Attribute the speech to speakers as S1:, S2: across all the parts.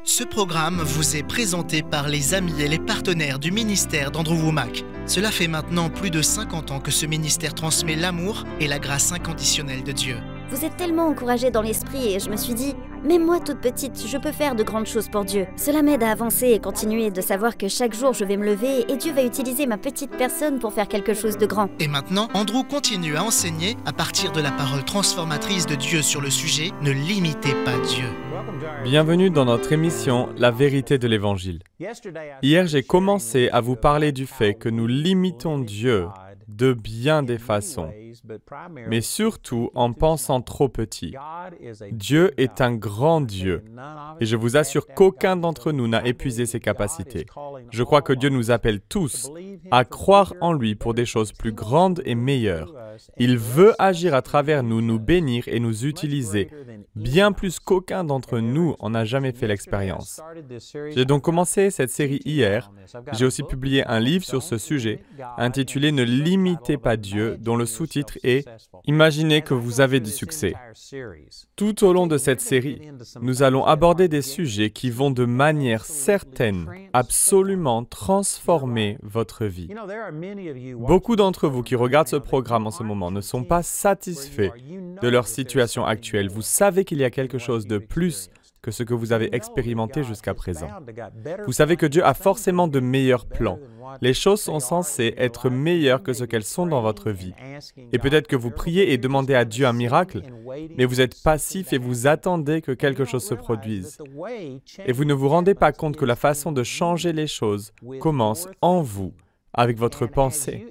S1: Ce programme vous est présenté par les amis et les partenaires du ministère d'Andrew Wommack. Cela fait maintenant plus de 50 ans que ce ministère transmet l'amour et la grâce inconditionnelle de Dieu.
S2: Vous êtes tellement encouragée dans l'esprit et je me suis dit, même moi toute petite, je peux faire de grandes choses pour Dieu. Cela m'aide à avancer et continuer de savoir que chaque jour je vais me lever et Dieu va utiliser ma petite personne pour faire quelque chose de grand.
S1: Et maintenant, Andrew continue à enseigner à partir de la parole transformatrice de Dieu sur le sujet « Ne limitez pas Dieu ».
S3: Bienvenue dans notre émission « La vérité de l'Évangile ». Hier, j'ai commencé à vous parler du fait que nous limitons Dieu de bien des façons, mais surtout en pensant trop petit. Dieu est un grand Dieu, et je vous assure qu'aucun d'entre nous n'a épuisé ses capacités. Je crois que Dieu nous appelle tous à croire en lui pour des choses plus grandes et meilleures. Il veut agir à travers nous, nous bénir et nous utiliser, bien plus qu'aucun d'entre nous en a jamais fait l'expérience. J'ai donc commencé cette série hier. J'ai aussi publié un livre sur ce sujet, intitulé « Ne limitez pas Dieu », dont le sous-titre est « Imaginez que vous avez du succès ». Tout au long de cette série, nous allons aborder des sujets qui vont de manière certaine absolument transformer votre vie. Beaucoup d'entre vous qui regardent ce programme en ce moment ne sont pas satisfaits de leur situation actuelle. Vous savez qu'il y a quelque chose de plus que ce que vous avez expérimenté jusqu'à présent. Vous savez que Dieu a forcément de meilleurs plans. Les choses sont censées être meilleures que ce qu'elles sont dans votre vie. Et peut-être que vous priez et demandez à Dieu un miracle, mais vous êtes passif et vous attendez que quelque chose se produise. Et vous ne vous rendez pas compte que la façon de changer les choses commence en vous, avec votre pensée.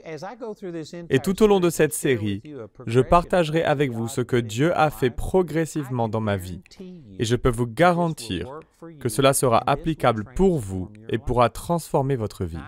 S3: Et tout au long de cette série, je partagerai avec vous ce que Dieu a fait progressivement dans ma vie. Et je peux vous garantir que cela sera applicable pour vous et pourra transformer votre vie.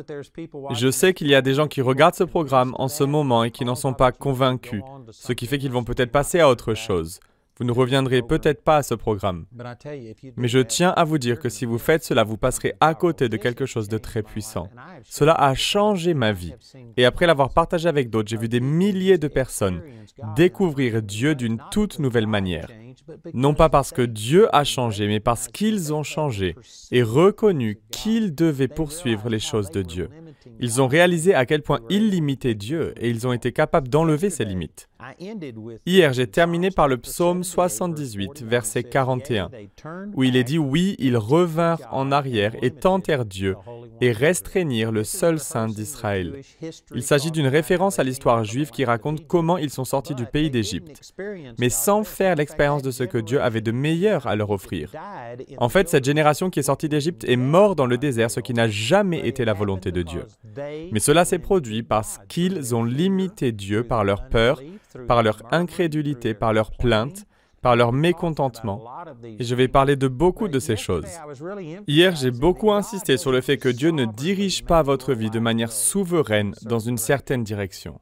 S3: Je sais qu'il y a des gens qui regardent ce programme en ce moment et qui n'en sont pas convaincus, ce qui fait qu'ils vont peut-être passer à autre chose. Vous ne reviendrez peut-être pas à ce programme. Mais je tiens à vous dire que si vous faites cela, vous passerez à côté de quelque chose de très puissant. Cela a changé ma vie. Et après l'avoir partagé avec d'autres, j'ai vu des milliers de personnes découvrir Dieu d'une toute nouvelle manière. Non pas parce que Dieu a changé, mais parce qu'ils ont changé et reconnu qu'ils devaient poursuivre les choses de Dieu. Ils ont réalisé à quel point ils limitaient Dieu et ils ont été capables d'enlever ces limites. Hier, j'ai terminé par le psaume 78, verset 41, où il est dit « Oui, ils revinrent en arrière et tentèrent Dieu et restreignirent le seul Saint d'Israël. » Il s'agit d'une référence à l'histoire juive qui raconte comment ils sont sortis du pays d'Égypte, mais sans faire l'expérience de ce que Dieu avait de meilleur à leur offrir. En fait, cette génération qui est sortie d'Égypte est morte dans le désert, ce qui n'a jamais été la volonté de Dieu. Mais cela s'est produit parce qu'ils ont limité Dieu par leur peur, par leur incrédulité, par leur plainte, par leur mécontentement. Et je vais parler de beaucoup de ces choses. Hier, j'ai beaucoup insisté sur le fait que Dieu ne dirige pas votre vie de manière souveraine dans une certaine direction.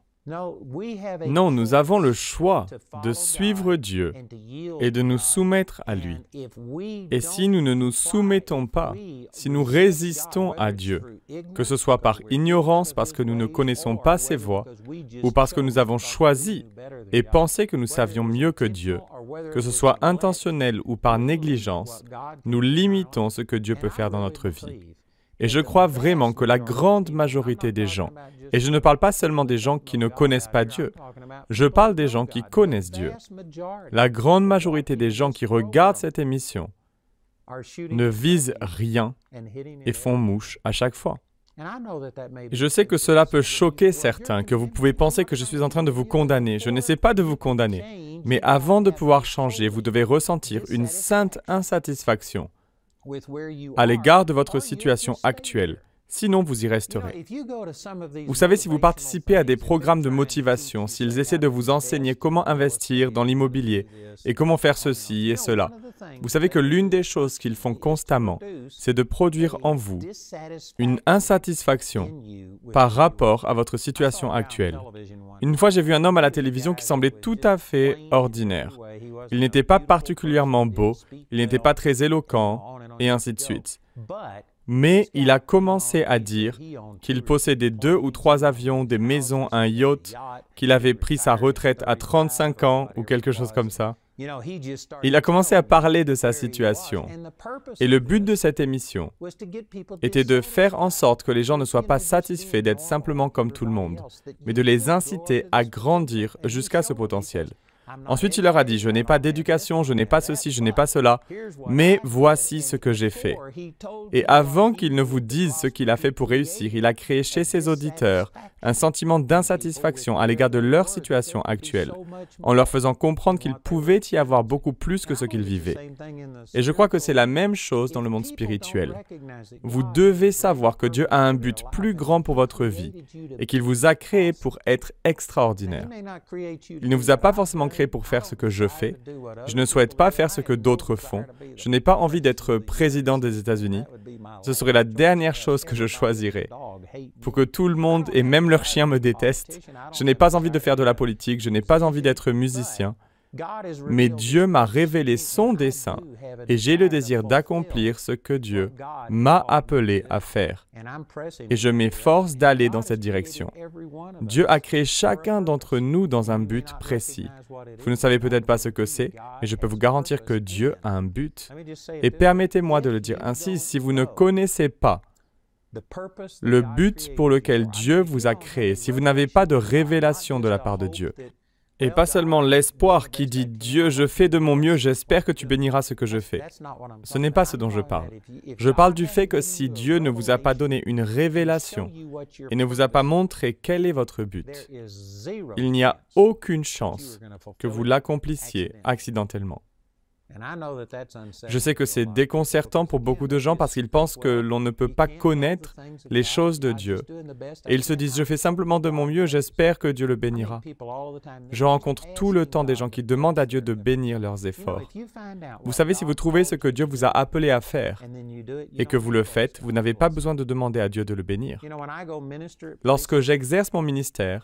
S3: Non, nous avons le choix de suivre Dieu et de nous soumettre à lui. Et si nous ne nous soumettons pas, si nous résistons à Dieu, que ce soit par ignorance parce que nous ne connaissons pas ses voies, ou parce que nous avons choisi et pensé que nous savions mieux que Dieu, que ce soit intentionnel ou par négligence, nous limitons ce que Dieu peut faire dans notre vie. Et je crois vraiment que la grande majorité des gens, et je ne parle pas seulement des gens qui ne connaissent pas Dieu, je parle des gens qui connaissent Dieu. La grande majorité des gens qui regardent cette émission ne visent rien et font mouche à chaque fois. Je sais que cela peut choquer certains, que vous pouvez penser que je suis en train de vous condamner. Je n'essaie pas de vous condamner, mais avant de pouvoir changer, vous devez ressentir une sainte insatisfaction à l'égard de votre situation actuelle. Sinon, vous y resterez. Vous savez, si vous participez à des programmes de motivation, s'ils essaient de vous enseigner comment investir dans l'immobilier et comment faire ceci et cela, vous savez que l'une des choses qu'ils font constamment, c'est de produire en vous une insatisfaction par rapport à votre situation actuelle. Une fois, j'ai vu un homme à la télévision qui semblait tout à fait ordinaire. Il n'était pas particulièrement beau, il n'était pas très éloquent, et ainsi de suite. Mais il a commencé à dire qu'il possédait 2 ou 3 avions, des maisons, un yacht, qu'il avait pris sa retraite à 35 ans ou quelque chose comme ça. Il a commencé à parler de sa situation. Et le but de cette émission était de faire en sorte que les gens ne soient pas satisfaits d'être simplement comme tout le monde, mais de les inciter à grandir jusqu'à ce potentiel. Ensuite, il leur a dit, je n'ai pas d'éducation, je n'ai pas ceci, je n'ai pas cela, mais voici ce que j'ai fait. Et avant qu'il ne vous dise ce qu'il a fait pour réussir, il a créé chez ses auditeurs un sentiment d'insatisfaction à l'égard de leur situation actuelle, en leur faisant comprendre qu'il pouvait y avoir beaucoup plus que ce qu'ils vivaient. Et je crois que c'est la même chose dans le monde spirituel. Vous devez savoir que Dieu a un but plus grand pour votre vie et qu'il vous a créé pour être extraordinaire. Il ne vous a pas forcément créé pour faire ce que je fais. Je ne souhaite pas faire ce que d'autres font. Je n'ai pas envie d'être président des États-Unis. Ce serait la dernière chose que je choisirais. Pour que tout le monde, et même leurs chiens, me détestent. Je n'ai pas envie de faire de la politique, je n'ai pas envie d'être musicien. Mais Dieu m'a révélé son dessein et j'ai le désir d'accomplir ce que Dieu m'a appelé à faire. Et je m'efforce d'aller dans cette direction. Dieu a créé chacun d'entre nous dans un but précis. Vous ne savez peut-être pas ce que c'est, mais je peux vous garantir que Dieu a un but. Et permettez-moi de le dire ainsi, si vous ne connaissez pas le but pour lequel Dieu vous a créé, si vous n'avez pas de révélation de la part de Dieu, et pas seulement l'espoir qui dit « Dieu, je fais de mon mieux, j'espère que tu béniras ce que je fais ». Ce n'est pas ce dont je parle. Je parle du fait que si Dieu ne vous a pas donné une révélation et ne vous a pas montré quel est votre but, il n'y a aucune chance que vous l'accomplissiez accidentellement. Je sais que c'est déconcertant pour beaucoup de gens parce qu'ils pensent que l'on ne peut pas connaître les choses de Dieu. Et ils se disent, je fais simplement de mon mieux, j'espère que Dieu le bénira. Je rencontre tout le temps des gens qui demandent à Dieu de bénir leurs efforts. Vous savez, si vous trouvez ce que Dieu vous a appelé à faire et que vous le faites, vous n'avez pas besoin de demander à Dieu de le bénir. Lorsque j'exerce mon ministère,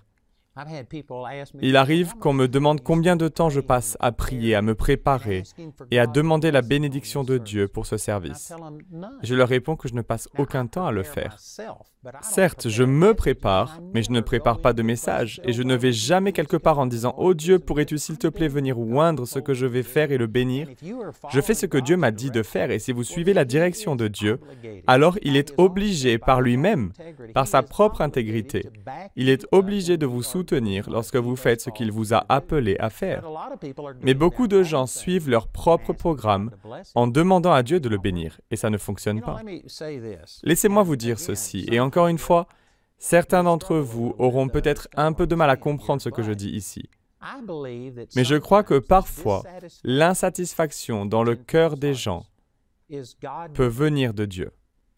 S3: il arrive qu'on me demande combien de temps je passe à prier, à me préparer et à demander la bénédiction de Dieu pour ce service. Je leur réponds que je ne passe aucun temps à le faire. Certes, je me prépare, mais je ne prépare pas de message et je ne vais jamais quelque part en disant « Oh Dieu, pourrais-tu s'il te plaît venir oindre ce que je vais faire et le bénir ?» Je fais ce que Dieu m'a dit de faire et si vous suivez la direction de Dieu, alors il est obligé par lui-même, par sa propre intégrité, il est obligé de vous soutenir lorsque vous faites ce qu'il vous a appelé à faire. Mais beaucoup de gens suivent leur propre programme en demandant à Dieu de le bénir et ça ne fonctionne pas. Laissez-moi vous dire ceci, et encore une fois, certains d'entre vous auront peut-être un peu de mal à comprendre ce que je dis ici. Mais je crois que parfois, l'insatisfaction dans le cœur des gens peut venir de Dieu.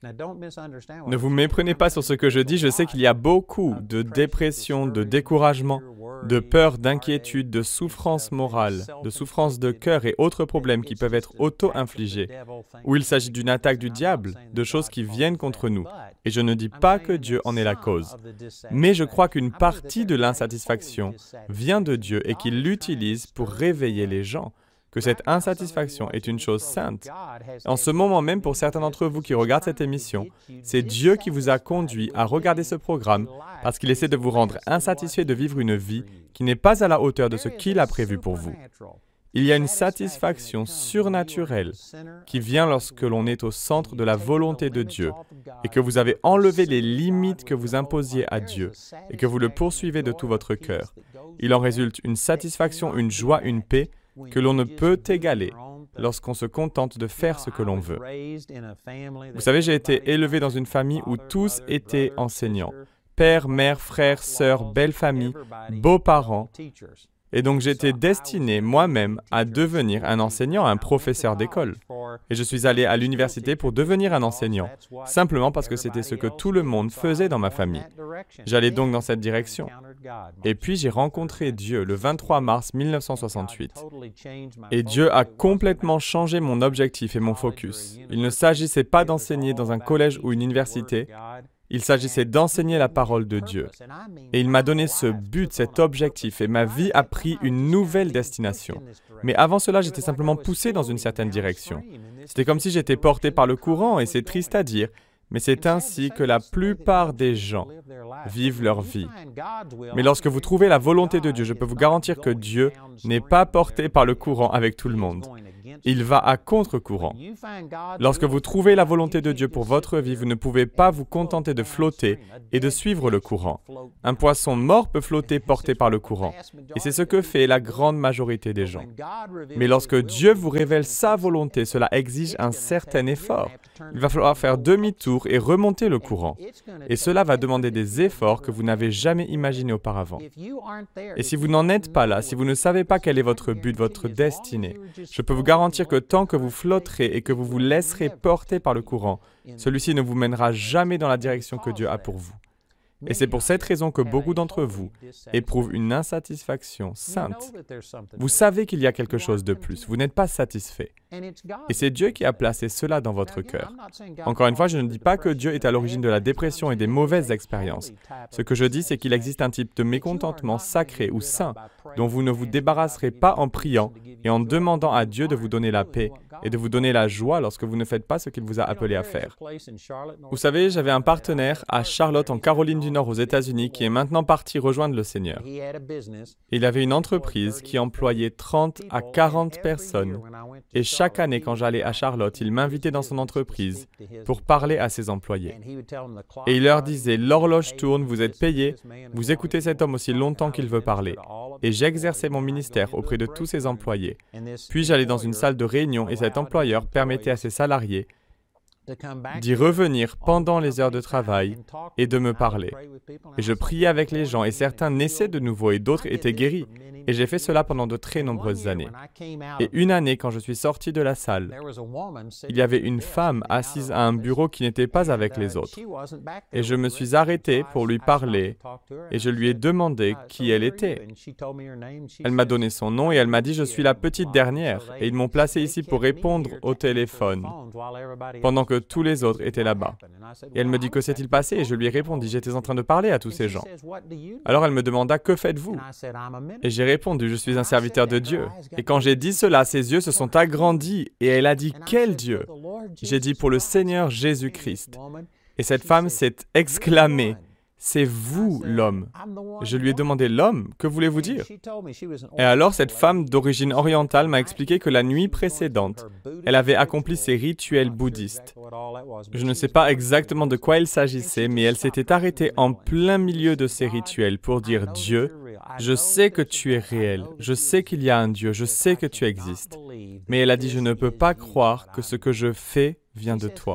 S3: Ne vous méprenez pas sur ce que je dis, je sais qu'il y a beaucoup de dépression, de découragement, de peur, d'inquiétude, de souffrance morale, de souffrance de cœur et autres problèmes qui peuvent être auto-infligés, où il s'agit d'une attaque du diable, de choses qui viennent contre nous. Et je ne dis pas que Dieu en est la cause, mais je crois qu'une partie de l'insatisfaction vient de Dieu et qu'il l'utilise pour réveiller les gens. Que cette insatisfaction est une chose sainte. En ce moment même, pour certains d'entre vous qui regardent cette émission, c'est Dieu qui vous a conduit à regarder ce programme parce qu'il essaie de vous rendre insatisfait de vivre une vie qui n'est pas à la hauteur de ce qu'il a prévu pour vous. Il y a une satisfaction surnaturelle qui vient lorsque l'on est au centre de la volonté de Dieu et que vous avez enlevé les limites que vous imposiez à Dieu et que vous le poursuivez de tout votre cœur. Il en résulte une satisfaction, une joie, une paix que l'on ne peut égaler lorsqu'on se contente de faire ce que l'on veut. Vous savez, j'ai été élevé dans une famille où tous étaient enseignants. Père, mère, frère, sœur, belle famille, beaux-parents. Et donc j'étais destiné moi-même à devenir un enseignant, un professeur d'école. Et je suis allé à l'université pour devenir un enseignant, simplement parce que c'était ce que tout le monde faisait dans ma famille. J'allais donc dans cette direction. Et puis j'ai rencontré Dieu le 23 mars 1968. Et Dieu a complètement changé mon objectif et mon focus. Il ne s'agissait pas d'enseigner dans un collège ou une université. Il s'agissait d'enseigner la parole de Dieu. Et il m'a donné ce but, cet objectif, et ma vie a pris une nouvelle destination. Mais avant cela, j'étais simplement poussé dans une certaine direction. C'était comme si j'étais porté par le courant, et c'est triste à dire, Mais c'est ainsi que la plupart des gens vivent leur vie. Mais lorsque vous trouvez la volonté de Dieu, je peux vous garantir que Dieu n'est pas porté par le courant avec tout le monde. Il va à contre-courant. Lorsque vous trouvez la volonté de Dieu pour votre vie, vous ne pouvez pas vous contenter de flotter et de suivre le courant. Un poisson mort peut flotter porté par le courant. Et c'est ce que fait la grande majorité des gens. Mais lorsque Dieu vous révèle sa volonté, cela exige un certain effort. Il va falloir faire demi-tour et remonter le courant. Et cela va demander des efforts que vous n'avez jamais imaginés auparavant. Et si vous n'en êtes pas là, si vous ne savez pas quel est votre but, votre destinée, je peux vous garantir que tant que vous flotterez et que vous vous laisserez porter par le courant, celui-ci ne vous mènera jamais dans la direction que Dieu a pour vous. Et c'est pour cette raison que beaucoup d'entre vous éprouvent une insatisfaction sainte. Vous savez qu'il y a quelque chose de plus. Vous n'êtes pas satisfait. Et c'est Dieu qui a placé cela dans votre cœur. Encore une fois, je ne dis pas que Dieu est à l'origine de la dépression et des mauvaises expériences. Ce que je dis, c'est qu'il existe un type de mécontentement sacré ou saint dont vous ne vous débarrasserez pas en priant et en demandant à Dieu de vous donner la paix et de vous donner la joie lorsque vous ne faites pas ce qu'il vous a appelé à faire. Vous savez, j'avais un partenaire à Charlotte, en Caroline du Nord, aux États-Unis, qui est maintenant parti rejoindre le Seigneur. Il avait une entreprise qui employait 30 à 40 personnes. Et chaque année, quand j'allais à Charlotte, il m'invitait dans son entreprise pour parler à ses employés. Et il leur disait, l'horloge tourne, vous êtes payés, vous écoutez cet homme aussi longtemps qu'il veut parler. Et j'exerçais mon ministère auprès de tous ses employés. Puis j'allais dans une salle de réunion et cet employeur permettait à ses salariés d'y revenir pendant les heures de travail et de me parler. Et je priais avec les gens et certains naissaient de nouveau et d'autres étaient guéris. Et j'ai fait cela pendant de très nombreuses années. Et une année, quand je suis sorti de la salle, il y avait une femme assise à un bureau qui n'était pas avec les autres. Et je me suis arrêté pour lui parler et je lui ai demandé qui elle était. Elle m'a donné son nom et elle m'a dit « Je suis la petite dernière » et ils m'ont placé ici pour répondre au téléphone pendant que tous les autres étaient là-bas. Et elle me dit « Que s'est-il passé ?» Et je lui ai répondu « J'étais en train de parler à tous ces gens. » Alors elle me demanda « Que faites-vous » Et j'ai répondu « Je suis un serviteur de Dieu. » Et quand j'ai dit cela, ses yeux se sont agrandis et elle a dit « Quel Dieu ?» J'ai dit « Pour le Seigneur Jésus-Christ. » Et cette femme s'est exclamée « C'est vous, l'homme. » Je lui ai demandé « L'homme, que voulez-vous dire ?» Et alors cette femme d'origine orientale m'a expliqué que la nuit précédente, elle avait accompli ses rituels bouddhistes. Je ne sais pas exactement de quoi il s'agissait, mais elle s'était arrêtée en plein milieu de ses rituels pour dire « Dieu, je sais que tu es réel, je sais qu'il y a un Dieu, je sais que tu existes. » Mais elle a dit « Je ne peux pas croire que ce que je fais vient de toi. »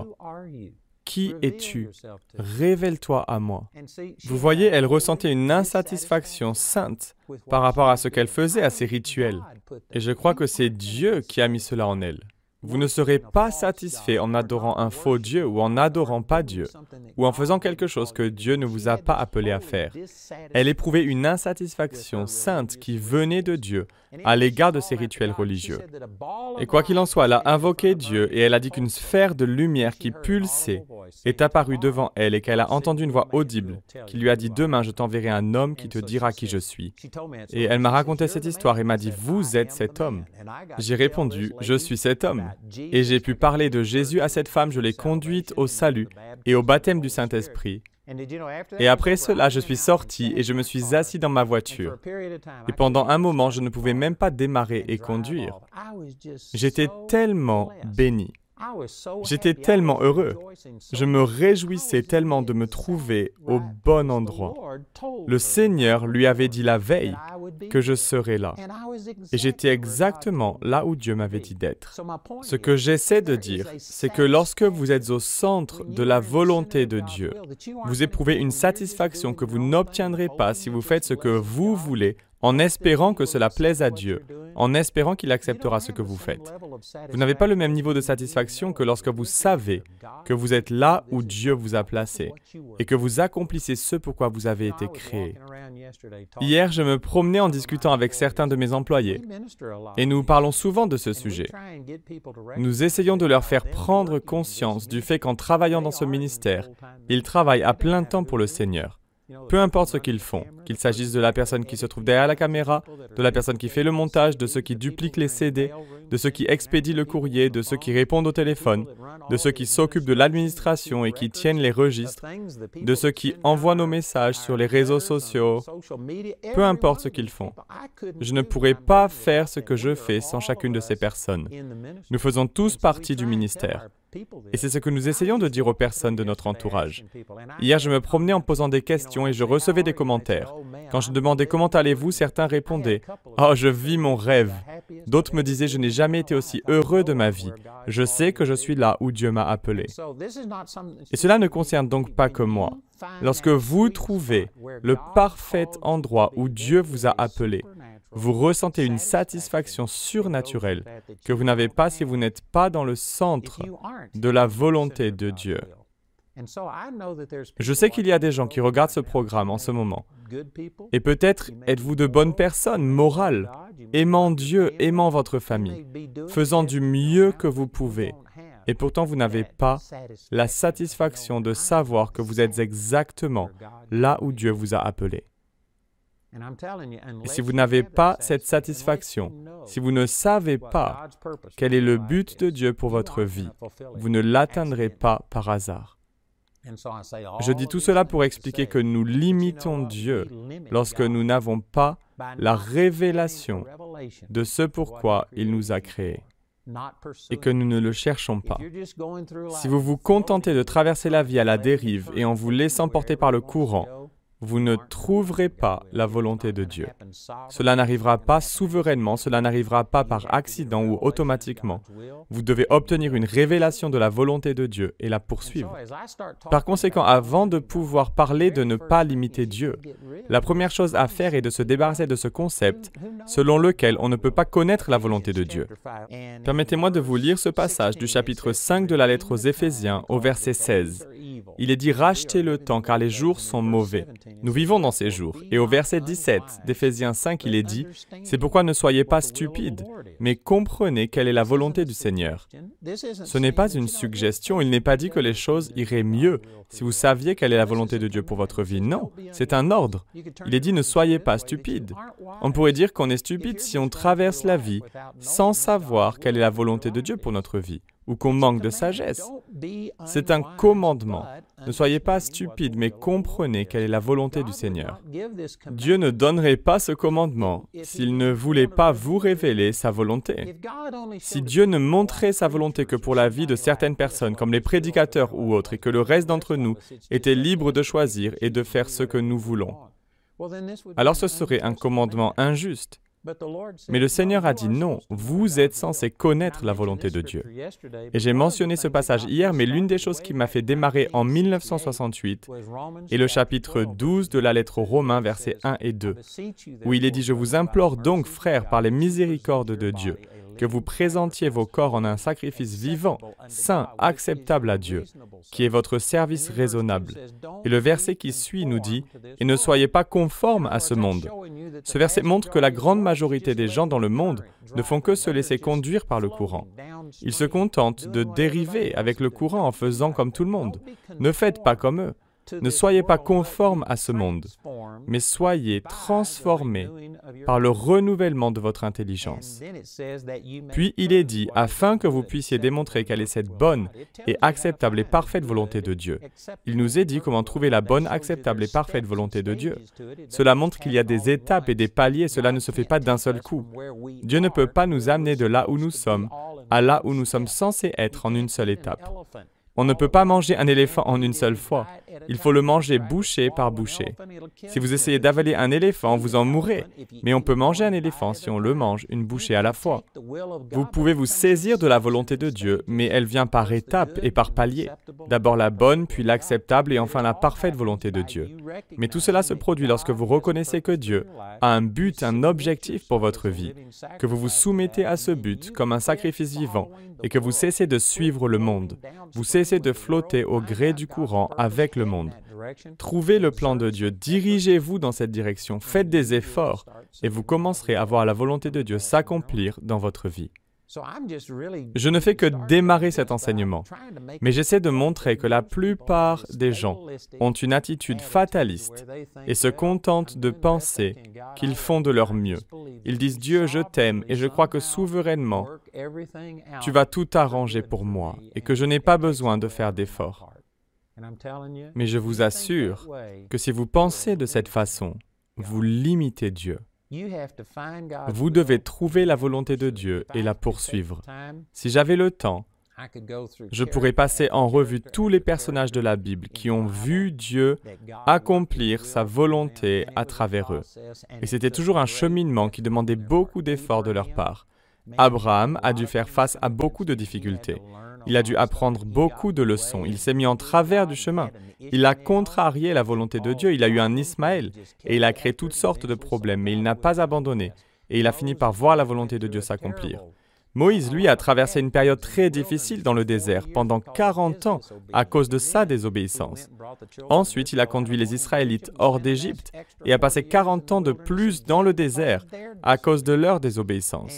S3: Qui es-tu? Révèle-toi à moi. Vous voyez, elle ressentait une insatisfaction sainte par rapport à ce qu'elle faisait à ses rituels. Et je crois que c'est Dieu qui a mis cela en elle. Vous ne serez pas satisfait en adorant un faux Dieu ou en n'adorant pas Dieu, ou en faisant quelque chose que Dieu ne vous a pas appelé à faire. Elle éprouvait une insatisfaction sainte qui venait de Dieu à l'égard de ses rituels religieux. Et quoi qu'il en soit, elle a invoqué Dieu et elle a dit qu'une sphère de lumière qui pulsait est apparue devant elle et qu'elle a entendu une voix audible qui lui a dit « Demain, je t'enverrai un homme qui te dira qui je suis. » Et elle m'a raconté cette histoire et m'a dit « Vous êtes cet homme. » J'ai répondu « Je suis cet homme. » Et j'ai pu parler de Jésus à cette femme, je l'ai conduite au salut et au baptême du Saint-Esprit. Et après cela, je suis sorti et je me suis assis dans ma voiture. Et pendant un moment, je ne pouvais même pas démarrer et conduire. J'étais tellement béni. J'étais tellement heureux. Je me réjouissais tellement de me trouver au bon endroit. Le Seigneur lui avait dit la veille que je serais là. Et j'étais exactement là où Dieu m'avait dit d'être. Ce que j'essaie de dire, c'est que lorsque vous êtes au centre de la volonté de Dieu, vous éprouvez une satisfaction que vous n'obtiendrez pas si vous faites ce que vous voulez, en espérant que cela plaise à Dieu, en espérant qu'il acceptera ce que vous faites. Vous n'avez pas le même niveau de satisfaction que lorsque vous savez que vous êtes là où Dieu vous a placé et que vous accomplissez ce pourquoi vous avez été créé. Hier, je me promenais en discutant avec certains de mes employés et nous parlons souvent de ce sujet. Nous essayons de leur faire prendre conscience du fait qu'en travaillant dans ce ministère, ils travaillent à plein temps pour le Seigneur. Peu importe ce qu'ils font, qu'il s'agisse de la personne qui se trouve derrière la caméra, de la personne qui fait le montage, de ceux qui dupliquent les CD, de ceux qui expédient le courrier, de ceux qui répondent au téléphone, de ceux qui s'occupent de l'administration et qui tiennent les registres, de ceux qui envoient nos messages sur les réseaux sociaux, peu importe ce qu'ils font. Je ne pourrais pas faire ce que je fais sans chacune de ces personnes. Nous faisons tous partie du ministère. Et c'est ce que nous essayons de dire aux personnes de notre entourage. Hier, je me promenais en posant des questions et je recevais des commentaires. Quand je demandais « Comment allez-vous ?», certains répondaient « Oh, je vis mon rêve ». D'autres me disaient « Je n'ai jamais été aussi heureux de ma vie. Je sais que je suis là où Dieu m'a appelé. » Et cela ne concerne donc pas que moi. Lorsque vous trouvez le parfait endroit où Dieu vous a appelé, vous ressentez une satisfaction surnaturelle que vous n'avez pas si vous n'êtes pas dans le centre de la volonté de Dieu. Je sais qu'il y a des gens qui regardent ce programme en ce moment. Et peut-être êtes-vous de bonnes personnes, morales, aimant Dieu, aimant votre famille, faisant du mieux que vous pouvez. Et pourtant, vous n'avez pas la satisfaction de savoir que vous êtes exactement là où Dieu vous a appelé. Et si vous n'avez pas cette satisfaction, si vous ne savez pas quel est le but de Dieu pour votre vie, vous ne l'atteindrez pas par hasard. Je dis tout cela pour expliquer que nous limitons Dieu lorsque nous n'avons pas la révélation de ce pourquoi il nous a créés et que nous ne le cherchons pas. Si vous vous contentez de traverser la vie à la dérive et en vous laissant porter par le courant, vous ne trouverez pas la volonté de Dieu. Cela n'arrivera pas souverainement, cela n'arrivera pas par accident ou automatiquement. Vous devez obtenir une révélation de la volonté de Dieu et la poursuivre. Par conséquent, avant de pouvoir parler de ne pas limiter Dieu, la première chose à faire est de se débarrasser de ce concept selon lequel on ne peut pas connaître la volonté de Dieu. Permettez-moi de vous lire ce passage du chapitre 5 de la lettre aux Éphésiens au verset 16. Il est dit « Rachetez le temps car les jours sont mauvais ». Nous vivons dans ces jours. Et au verset 17 d'Éphésiens 5, il est dit « C'est pourquoi ne soyez pas stupides, mais comprenez quelle est la volonté du Seigneur. » Ce n'est pas une suggestion, il n'est pas dit que les choses iraient mieux si vous saviez quelle est la volonté de Dieu pour votre vie. Non, c'est un ordre. Il est dit « Ne soyez pas stupides ». On pourrait dire qu'on est stupide si on traverse la vie sans savoir quelle est la volonté de Dieu pour notre vie, ou qu'on manque de sagesse. C'est un commandement. Ne soyez pas stupides, mais comprenez quelle est la volonté du Seigneur. Dieu ne donnerait pas ce commandement s'il ne voulait pas vous révéler sa volonté. Si Dieu ne montrait sa volonté que pour la vie de certaines personnes, comme les prédicateurs ou autres, et que le reste d'entre nous était libre de choisir et de faire ce que nous voulons, alors ce serait un commandement injuste. Mais le Seigneur a dit non, vous êtes censés connaître la volonté de Dieu. Et j'ai mentionné ce passage hier, mais l'une des choses qui m'a fait démarrer en 1968 est le chapitre 12 de la lettre aux Romains, versets 1 et 2, où il est dit « Je vous implore donc, frères, par les miséricordes de Dieu, que vous présentiez vos corps en un sacrifice vivant, saint, acceptable à Dieu, qui est votre service raisonnable. » Et le verset qui suit nous dit « Et ne soyez pas conformes à ce monde. » Ce verset montre que la grande majorité des gens dans le monde ne font que se laisser conduire par le courant. Ils se contentent de dériver avec le courant en faisant comme tout le monde. Ne faites pas comme eux. Ne soyez pas conformes à ce monde, mais soyez transformés par le renouvellement de votre intelligence. Puis il est dit, afin que vous puissiez démontrer quelle est cette bonne et acceptable et parfaite volonté de Dieu. Il nous est dit comment trouver la bonne, acceptable et parfaite volonté de Dieu. Cela montre qu'il y a des étapes et des paliers, cela ne se fait pas d'un seul coup. Dieu ne peut pas nous amener de là où nous sommes à là où nous sommes censés être en une seule étape. On ne peut pas manger un éléphant en une seule fois. Il faut le manger bouchée par bouchée. Si vous essayez d'avaler un éléphant, vous en mourrez. Mais on peut manger un éléphant si on le mange une bouchée à la fois. Vous pouvez vous saisir de la volonté de Dieu, mais elle vient par étapes et par paliers. D'abord la bonne, puis l'acceptable et enfin la parfaite volonté de Dieu. Mais tout cela se produit lorsque vous reconnaissez que Dieu a un but, un objectif pour votre vie, que vous vous soumettez à ce but comme un sacrifice vivant et que vous cessez de suivre le monde. Vous cessez de flotter au gré du courant avec le monde. Trouvez le plan de Dieu, dirigez-vous dans cette direction, faites des efforts et vous commencerez à voir la volonté de Dieu s'accomplir dans votre vie. Je ne fais que démarrer cet enseignement, mais j'essaie de montrer que la plupart des gens ont une attitude fataliste et se contentent de penser qu'ils font de leur mieux. Ils disent « Dieu, je t'aime et je crois que souverainement, tu vas tout arranger pour moi et que je n'ai pas besoin de faire d'efforts. » Mais je vous assure que si vous pensez de cette façon, vous limitez Dieu. Vous devez trouver la volonté de Dieu et la poursuivre. Si j'avais le temps, je pourrais passer en revue tous les personnages de la Bible qui ont vu Dieu accomplir sa volonté à travers eux. Et c'était toujours un cheminement qui demandait beaucoup d'efforts de leur part. Abraham a dû faire face à beaucoup de difficultés. Il a dû apprendre beaucoup de leçons. Il s'est mis en travers du chemin. Il a contrarié la volonté de Dieu. Il a eu un Ismaël et il a créé toutes sortes de problèmes, mais il n'a pas abandonné. Et il a fini par voir la volonté de Dieu s'accomplir. Moïse, lui, a traversé une période très difficile dans le désert pendant 40 ans à cause de sa désobéissance. Ensuite, il a conduit les Israélites hors d'Égypte et a passé 40 ans de plus dans le désert à cause de leur désobéissance.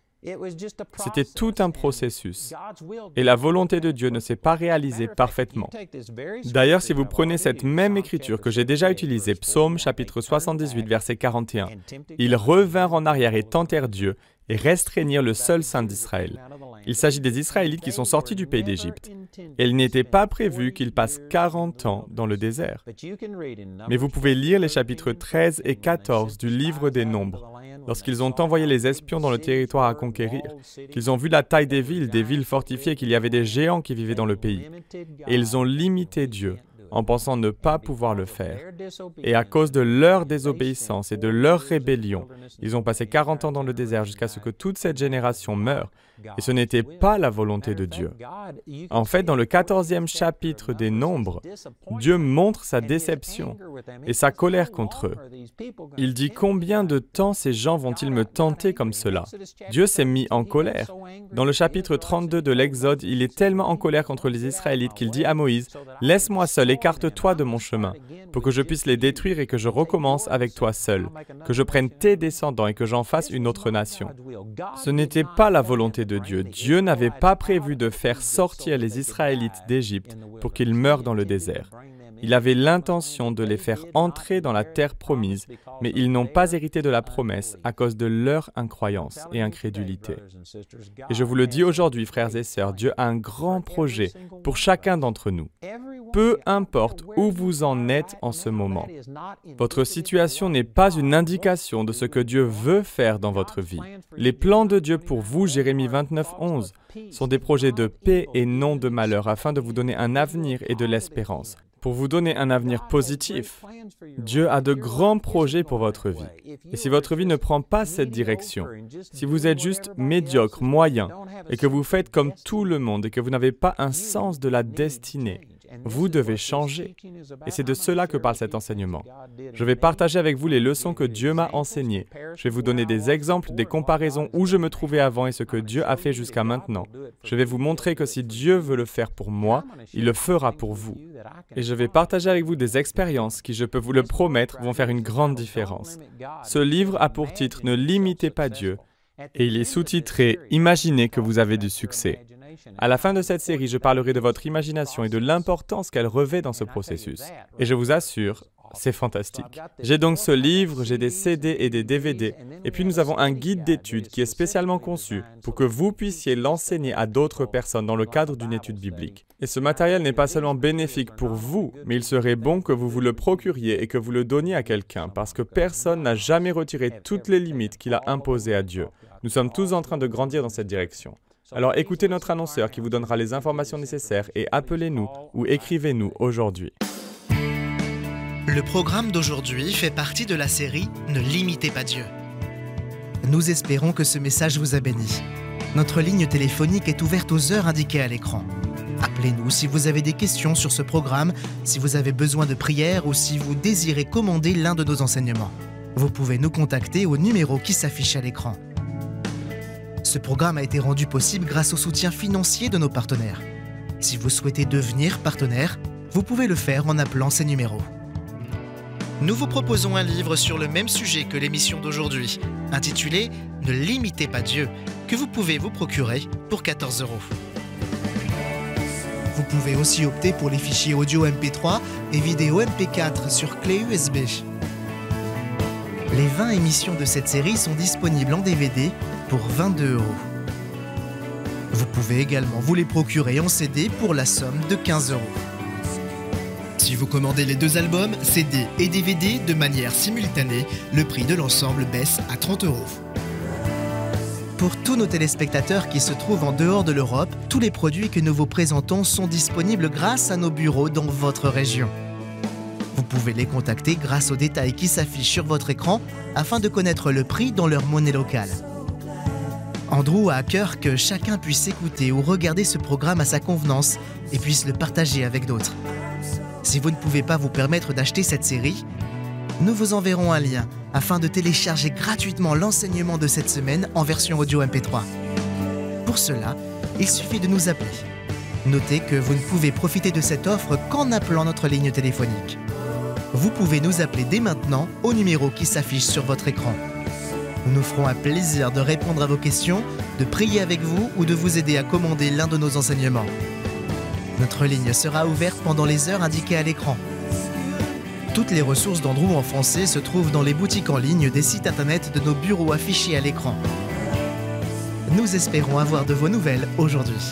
S3: C'était tout un processus, et la volonté de Dieu ne s'est pas réalisée parfaitement. D'ailleurs, si vous prenez cette même écriture que j'ai déjà utilisée, Psaume chapitre 78, verset 41, « Ils revinrent en arrière et tentèrent Dieu, et restreignirent le seul Saint d'Israël. » Il s'agit des Israélites qui sont sortis du pays d'Égypte. Et il n'était pas prévu qu'ils passent 40 ans dans le désert. Mais vous pouvez lire les chapitres 13 et 14 du livre des Nombres. Lorsqu'ils ont envoyé les espions dans le territoire à conquérir, qu'ils ont vu la taille des villes fortifiées, qu'il y avait des géants qui vivaient dans le pays. Et ils ont limité Dieu en pensant ne pas pouvoir le faire. Et à cause de leur désobéissance et de leur rébellion, ils ont passé 40 ans dans le désert jusqu'à ce que toute cette génération meure. Et ce n'était pas la volonté de Dieu. En fait, dans le 14e chapitre des Nombres, Dieu montre sa déception et sa colère contre eux. Il dit « Combien de temps ces gens vont-ils me tenter comme cela ?» Dieu s'est mis en colère. Dans le chapitre 32 de l'Exode, il est tellement en colère contre les Israélites qu'il dit à Moïse « Laisse-moi seul, écarte-toi de mon chemin, pour que je puisse les détruire et que je recommence avec toi seul, que je prenne tes descendants et que j'en fasse une autre nation. » Ce n'était pas la volonté de Dieu. Dieu n'avait pas prévu de faire sortir les Israélites d'Égypte pour qu'ils meurent dans le désert. Il avait l'intention de les faire entrer dans la terre promise, mais ils n'ont pas hérité de la promesse à cause de leur incroyance et incrédulité. Et je vous le dis aujourd'hui, frères et sœurs, Dieu a un grand projet pour chacun d'entre nous. Peu importe où vous en êtes en ce moment, votre situation n'est pas une indication de ce que Dieu veut faire dans votre vie. Les plans de Dieu pour vous, Jérémie 29, 11, sont des projets de paix et non de malheur afin de vous donner un avenir et de l'espérance. Pour vous donner un avenir positif, Dieu a de grands projets pour votre vie. Et si votre vie ne prend pas cette direction, si vous êtes juste médiocre, moyen, et que vous faites comme tout le monde et que vous n'avez pas un sens de la destinée, vous devez changer. Et c'est de cela que parle cet enseignement. Je vais partager avec vous les leçons que Dieu m'a enseignées. Je vais vous donner des exemples, des comparaisons où je me trouvais avant et ce que Dieu a fait jusqu'à maintenant. Je vais vous montrer que si Dieu veut le faire pour moi, il le fera pour vous. Et je vais partager avec vous des expériences qui, je peux vous le promettre, vont faire une grande différence. Ce livre a pour titre « Ne limitez pas Dieu » et il est sous-titré « Imaginez que vous avez du succès ». À la fin de cette série, je parlerai de votre imagination et de l'importance qu'elle revêt dans ce processus. Et je vous assure, c'est fantastique. J'ai donc ce livre, j'ai des CD et des DVD, et puis nous avons un guide d'études qui est spécialement conçu pour que vous puissiez l'enseigner à d'autres personnes dans le cadre d'une étude biblique. Et ce matériel n'est pas seulement bénéfique pour vous, mais il serait bon que vous vous le procuriez et que vous le donniez à quelqu'un, parce que personne n'a jamais retiré toutes les limites qu'il a imposées à Dieu. Nous sommes tous en train de grandir dans cette direction. Alors écoutez notre annonceur qui vous donnera les informations nécessaires et appelez-nous ou écrivez-nous aujourd'hui.
S1: Le programme d'aujourd'hui fait partie de la série « Ne limitez pas Dieu ». Nous espérons que ce message vous a béni. Notre ligne téléphonique est ouverte aux heures indiquées à l'écran. Appelez-nous si vous avez des questions sur ce programme, si vous avez besoin de prière ou si vous désirez commander l'un de nos enseignements. Vous pouvez nous contacter au numéro qui s'affiche à l'écran. Ce programme a été rendu possible grâce au soutien financier de nos partenaires. Si vous souhaitez devenir partenaire, vous pouvez le faire en appelant ces numéros. nous vous proposons un livre sur le même sujet que l'émission d'aujourd'hui, intitulé « Ne limitez pas Dieu », que vous pouvez vous procurer pour 14 €. Vous pouvez aussi opter pour les fichiers audio MP3 et vidéo MP4 sur clé USB. Les 20 émissions de cette série sont disponibles en DVD pour 22 €. Vous pouvez également vous les procurer en CD pour la somme de 15 €. Si vous commandez les 2 albums, CD et DVD de manière simultanée, le prix de l'ensemble baisse à 30 €. Pour tous nos téléspectateurs qui se trouvent en dehors de l'Europe, tous les produits que nous vous présentons sont disponibles grâce à nos bureaux dans votre région. Vous pouvez les contacter grâce aux détails qui s'affichent sur votre écran afin de connaître le prix dans leur monnaie locale. Andrew a à cœur que chacun puisse écouter ou regarder ce programme à sa convenance et puisse le partager avec d'autres. Si vous ne pouvez pas vous permettre d'acheter cette série, nous vous enverrons un lien afin de télécharger gratuitement l'enseignement de cette semaine en version audio MP3. Pour cela, il suffit de nous appeler. Notez que vous ne pouvez profiter de cette offre qu'en appelant notre ligne téléphonique. Vous pouvez nous appeler dès maintenant au numéro qui s'affiche sur votre écran. Nous nous ferons un plaisir de répondre à vos questions, de prier avec vous ou de vous aider à commander l'un de nos enseignements. Notre ligne sera ouverte pendant les heures indiquées à l'écran. Toutes les ressources d'Andrew en français se trouvent dans les boutiques en ligne des sites internet de nos bureaux affichés à l'écran. Nous espérons avoir de vos nouvelles aujourd'hui.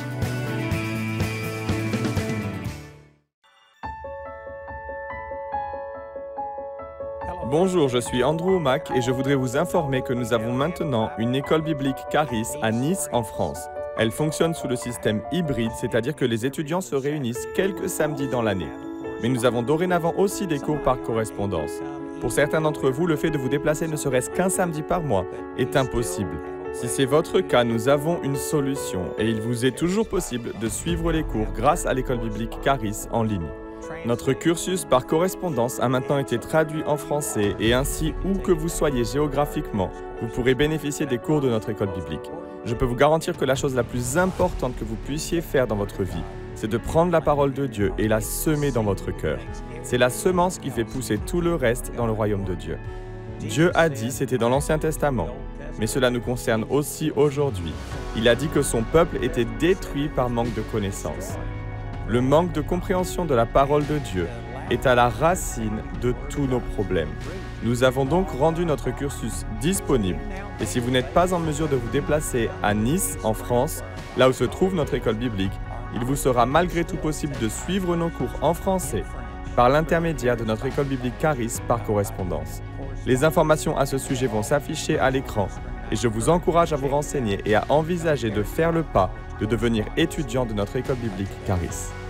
S3: Bonjour, je suis Andrew Mack et je voudrais vous informer que nous avons maintenant une école biblique Charis à Nice en France. Elle fonctionne sous le système hybride, c'est-à-dire que les étudiants se réunissent quelques samedis dans l'année. Mais nous avons dorénavant aussi des cours par correspondance. Pour certains d'entre vous, le fait de vous déplacer ne serait-ce qu'un samedi par mois est impossible. Si c'est votre cas, nous avons une solution et il vous est toujours possible de suivre les cours grâce à l'école biblique Charis en ligne. Notre cursus par correspondance a maintenant été traduit en français et ainsi, où que vous soyez géographiquement, vous pourrez bénéficier des cours de notre école biblique. Je peux vous garantir que la chose la plus importante que vous puissiez faire dans votre vie, c'est de prendre la parole de Dieu et la semer dans votre cœur. C'est la semence qui fait pousser tout le reste dans le royaume de Dieu. Dieu a dit, c'était dans l'Ancien Testament, mais cela nous concerne aussi aujourd'hui. Il a dit que son peuple était détruit par manque de connaissance. Le manque de compréhension de la parole de Dieu est à la racine de tous nos problèmes. Nous avons donc rendu notre cursus disponible et si vous n'êtes pas en mesure de vous déplacer à Nice, en France, là où se trouve notre école biblique, il vous sera malgré tout possible de suivre nos cours en français par l'intermédiaire de notre école biblique Charis par correspondance. Les informations à ce sujet vont s'afficher à l'écran et je vous encourage à vous renseigner et à envisager de faire le pas de devenir étudiant de notre école biblique Charis.